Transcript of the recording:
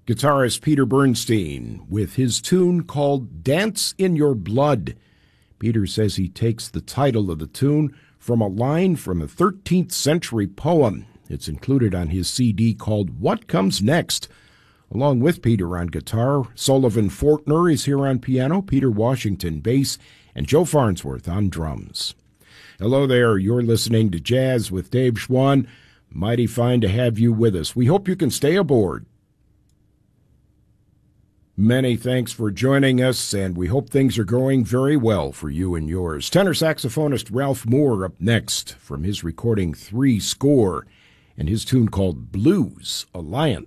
Guitarist Peter Bernstein with his tune called Dance in Your Blood. Peter says he takes the title of the tune from a line from a 13th century poem. It's included on his CD called What Comes Next. Along with Peter on guitar, Sullivan Fortner is here on piano, Peter Washington bass, and Joe Farnsworth on drums. Hello there, you're listening to Jazz with Dave Schwann. Mighty fine to have you with us. We hope you can stay aboard. Many thanks for joining us, and we hope things are going very well for you and yours. Tenor saxophonist Ralph Moore up next from his recording Three Score and his tune called Blues Alliance.